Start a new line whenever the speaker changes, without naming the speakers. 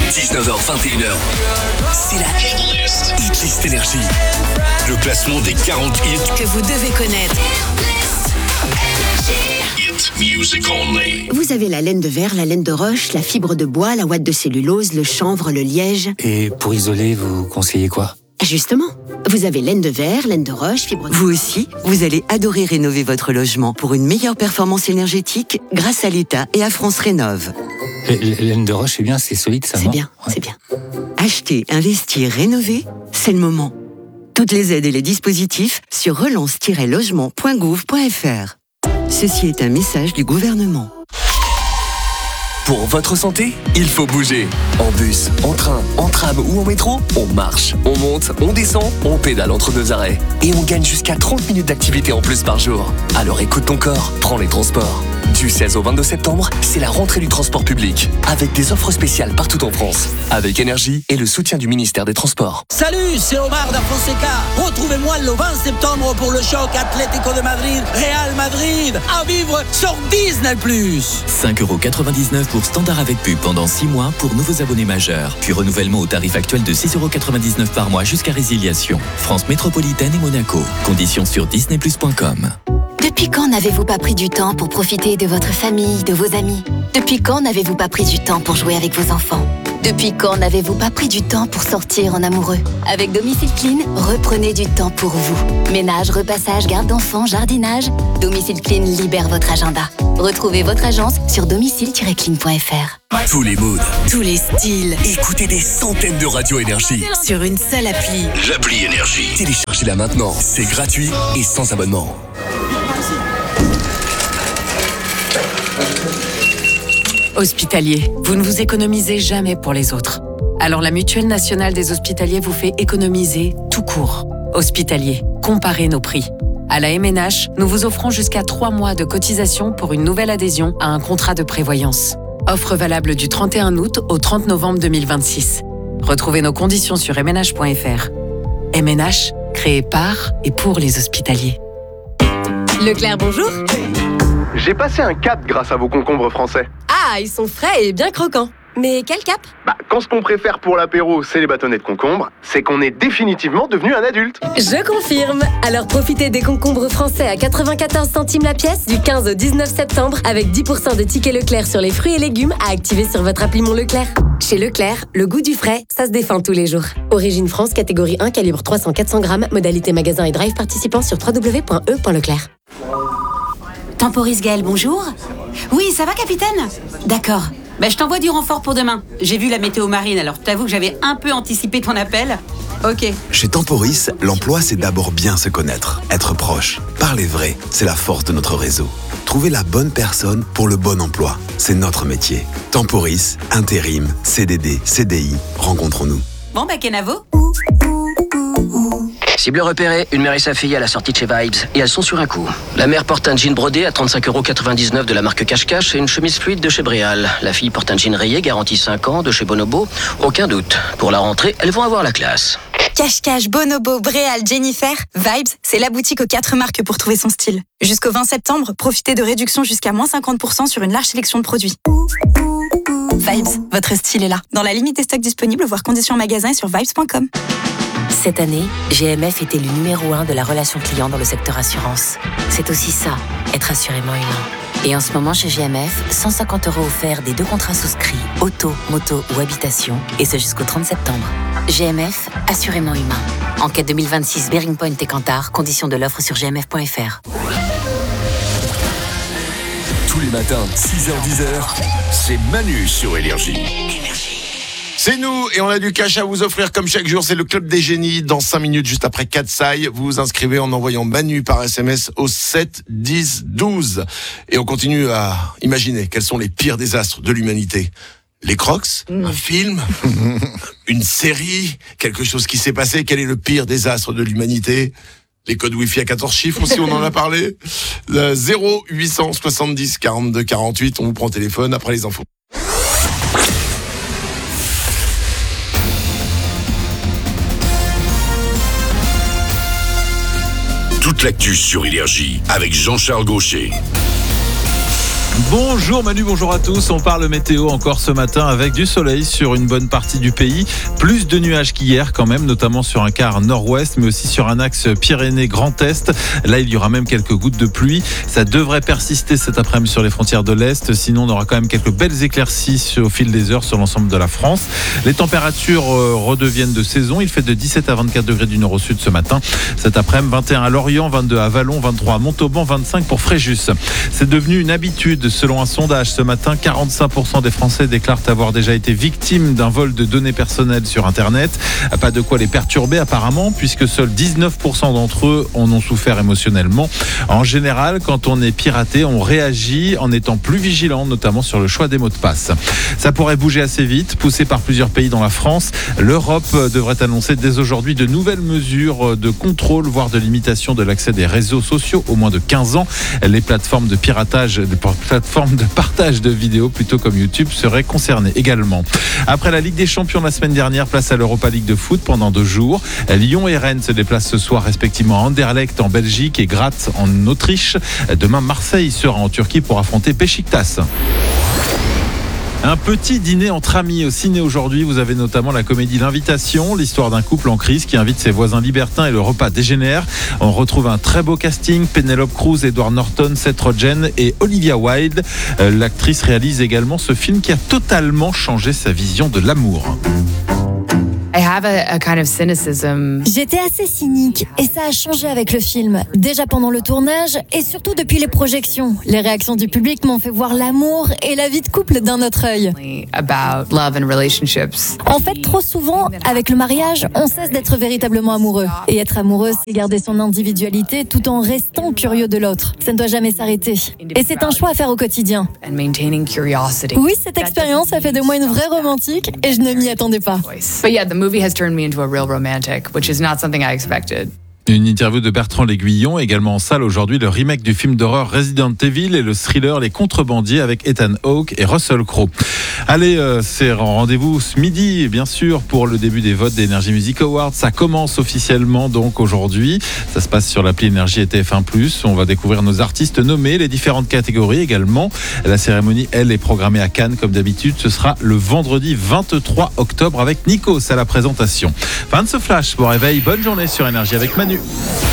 19h21h. C'est la Hitlist Énergie. Le classement des 40 hits
que vous devez connaître.
Hit music only.
Vous avez la laine de verre, la laine de roche, la fibre de bois, la ouate de cellulose, le chanvre, le liège.
Et pour isoler, vous conseillez quoi ?
Justement, vous avez laine de verre, laine de roche, fibre de...
Vous aussi, vous allez adorer rénover votre logement pour une meilleure performance énergétique grâce à l'État et à France Rénov'.
Laine de roche, c'est bien, c'est solide, ça,
C'est
non ?
bien,
Ouais.
c'est bien.
Acheter, investir, rénover, c'est le moment. Toutes les aides et les dispositifs sur relance-logement.gouv.fr. Ceci est un message du gouvernement.
Pour votre santé, il faut bouger. En bus, en train, en tram ou en métro, on marche, on monte, on descend, on pédale entre deux arrêts. Et on gagne jusqu'à 30 minutes d'activité en plus par jour. Alors écoute ton corps, prends les transports. Du 16 au 22 septembre, c'est la rentrée du transport public. Avec des offres spéciales partout en France. Avec Énergie et le soutien du ministère des Transports.
Salut, c'est Omar da Fonseca. Retrouvez-moi le 20 septembre pour le choc Atlético de Madrid, Real Madrid, à vivre sur Disney+.
5,99€ pour standard avec pub pendant 6 mois pour nouveaux abonnés majeurs. Puis renouvellement au tarif actuel de 6,99€ par mois jusqu'à résiliation. France métropolitaine et Monaco. Conditions sur disneyplus.com.
Depuis quand n'avez-vous pas pris du temps pour profiter de votre famille, de vos amis ? Depuis quand n'avez-vous pas pris du temps pour jouer avec vos enfants ? Depuis quand n'avez-vous pas pris du temps pour sortir en amoureux ? Avec Domicile Clean, reprenez du temps pour vous. Ménage, repassage, garde d'enfants, jardinage. Domicile Clean libère votre agenda. Retrouvez votre agence sur domicile-clean.fr.
Tous les moods,
Tous les styles,
écoutez des centaines de radios Énergie.
sur une seule appli.
L'appli Énergie. Téléchargez-la maintenant. C'est gratuit et sans abonnement.
Hospitalier, vous ne vous économisez jamais pour les autres. Alors la Mutuelle nationale des hospitaliers vous fait économiser tout court. Hospitalier, comparez nos prix. À la MNH, nous vous offrons jusqu'à 3 mois de cotisation pour une nouvelle adhésion à un contrat de prévoyance. Offre valable du 31 août au 30 novembre 2026. Retrouvez nos conditions sur mnh.fr. MNH, créé par et pour les hospitaliers.
Leclerc, bonjour.
J'ai passé un cap grâce à vos concombres français.
Ah, ils sont frais et bien croquants. Mais quel cap ?
Quand ce qu'on préfère pour l'apéro, c'est les bâtonnets de concombre, c'est qu'on est définitivement devenu un adulte.
Je confirme. Alors profitez des concombres français à 94 centimes la pièce du 15 au 19 septembre avec 10% de tickets Leclerc sur les fruits et légumes à activer sur votre appli Mon Leclerc. Chez Leclerc, le goût du frais, ça se défend tous les jours. Origine France, catégorie 1, calibre 300-400 grammes, modalité magasin et drive participant sur www.e.leclerc.
Temporis Gaël, bonjour. Oui, ça va, capitaine ? D'accord. Je t'envoie du renfort pour demain. J'ai vu la météo marine, alors je t'avoue que j'avais un peu anticipé ton appel. Ok.
Chez Temporis, l'emploi, c'est d'abord bien se connaître, être proche. Parler vrai, c'est la force de notre réseau. Trouver la bonne personne pour le bon emploi, c'est notre métier. Temporis, intérim, CDD, CDI, rencontrons-nous.
Bon, Kenavo.
Cible repérée, une mère et sa fille à la sortie de chez Vibes, et elles sont sur un coup. La mère porte un jean brodé à 35,99€ de la marque Cache-Cache et une chemise fluide de chez Bréal. La fille porte un jean rayé garanti 5 ans de chez Bonobo. Aucun doute, pour la rentrée, elles vont avoir la classe.
Cache-Cache, Bonobo, Bréal, Jennifer, Vibes, c'est la boutique aux 4 marques pour trouver son style. Jusqu'au 20 septembre, profitez de réductions jusqu'à moins 50% sur une large sélection de produits. Vibes, votre style est là. Dans la limite des stocks disponibles, voir conditions en magasin et sur vibes.com.
Cette année, GMF est élu numéro 1 de la relation client dans le secteur assurance. C'est aussi ça, être assurément humain. Et en ce moment, chez GMF, 150€ offerts des 2 contrats souscrits, auto, moto ou habitation, et ce jusqu'au 30 septembre. GMF, assurément humain. Enquête 2026 Bearing Point et Kantar, conditions de l'offre sur gmf.fr.
Tous les matins, 6h-10h, c'est Manu sur Énergie.
C'est nous et on a du cash à vous offrir comme chaque jour. C'est le Club des Génies. Dans 5 minutes, juste après Katsai, vous vous inscrivez en envoyant Manu par SMS au 7 10 12. Et on continue à imaginer quels sont les pires désastres de l'humanité. Les Crocs, un film, une série, quelque chose qui s'est passé. Quel est le pire désastre de l'humanité ? Les codes Wi-Fi à 14 chiffres aussi, on en a parlé. 0870 42 48, on vous prend au téléphone après les infos.
Toute l'actu sur Énergie avec Jean-Charles Gaucher.
Bonjour Manu, bonjour à tous. On parle météo encore ce matin avec du soleil sur une bonne partie du pays. Plus de nuages qu'hier quand même, notamment sur un quart nord-ouest, mais aussi sur un axe Pyrénées-Grand Est. Là, il y aura même quelques gouttes de pluie. Ça devrait persister cet après-midi sur les frontières de l'Est. Sinon, on aura quand même quelques belles éclaircies au fil des heures sur l'ensemble de la France. Les températures redeviennent de saison. Il fait de 17 à 24 degrés du nord au sud ce matin. Cet après-midi, 21 à Lorient, 22 à Vallon, 23 à Montauban, 25 pour Fréjus. C'est devenu une habitude. Selon un sondage ce matin, 45% des Français déclarent avoir déjà été victimes d'un vol de données personnelles sur Internet. Pas de quoi les perturber apparemment, puisque seuls 19% d'entre eux en ont souffert émotionnellement. En général, quand on est piraté, on réagit en étant plus vigilant, notamment sur le choix des mots de passe. Ça pourrait bouger assez vite, poussé par plusieurs pays dans la France. L'Europe devrait annoncer dès aujourd'hui de nouvelles mesures de contrôle, voire de limitation de l'accès des réseaux sociaux au moins de 15 ans. Les plateformes de piratage, plateforme de partage de vidéos plutôt comme YouTube serait concernée également. Après la Ligue des Champions la semaine dernière, place à l'Europa League de foot pendant 2 jours. Lyon et Rennes se déplacent ce soir respectivement à Anderlecht en Belgique et Graz en Autriche. Demain, Marseille sera en Turquie pour affronter Beşiktaş. Un petit dîner entre amis au ciné aujourd'hui. Vous avez notamment la comédie L'Invitation, l'histoire d'un couple en crise qui invite ses voisins libertins et le repas dégénère. On retrouve un très beau casting. Penelope Cruz, Edward Norton, Seth Rogen et Olivia Wilde. L'actrice réalise également ce film qui a totalement changé sa vision de l'amour.
J'étais assez cynique et ça a changé avec le film. Déjà pendant le tournage et surtout depuis les projections. Les réactions du public m'ont fait voir l'amour et la vie de couple d'un autre œil. En fait, trop souvent, avec le mariage, on cesse d'être véritablement amoureux. Et être amoureux, c'est garder son individualité tout en restant curieux de l'autre. Ça ne doit jamais s'arrêter. Et c'est un choix à faire au quotidien. Oui, cette expérience a fait de moi une vraie romantique et je ne m'y attendais pas.
movie has turned me into a real romantic, which is not something I expected.
Une interview de Bertrand L'Aiguillon, également en salle aujourd'hui, le remake du film d'horreur Resident Evil et le thriller Les Contrebandiers avec Ethan Hawke et Russell Crowe. Allez, c'est rendez-vous ce midi, bien sûr, pour le début des votes des Energy Music Awards. Ça commence officiellement donc aujourd'hui. Ça se passe sur l'appli Énergie et TF1+. On va découvrir nos artistes nommés, les différentes catégories également. La cérémonie, elle, est programmée à Cannes comme d'habitude. Ce sera le vendredi 23 octobre avec Nikos à la présentation. Fin de ce flash. Bon réveil, bonne journée sur Énergie avec Manu.